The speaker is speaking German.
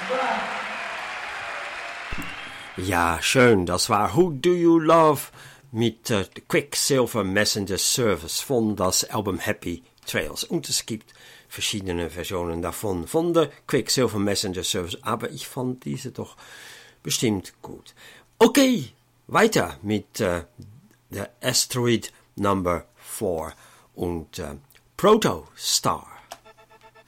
Ja, schön, das war Who Do You Love mit Quicksilver Messenger Service von das Album Happy Trails. Und es gibt verschiedene Versionen davon, von der Quicksilver Messenger Service, aber ich fand diese doch bestimmt gut. Okay, weiter mit der Asteroid Number 4 und Protostar.